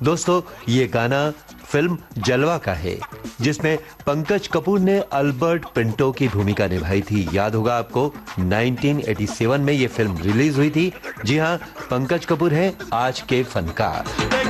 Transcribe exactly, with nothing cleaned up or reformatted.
दोस्तों, ये गाना फिल्म जलवा का है, जिसमें पंकज कपूर ने अल्बर्ट पिंटो की भूमिका निभाई थी। याद होगा आपको, उन्नीस सौ सत्तासी में ये फिल्म रिलीज हुई थी। जी हाँ, पंकज कपूर हैं आज के फनकार।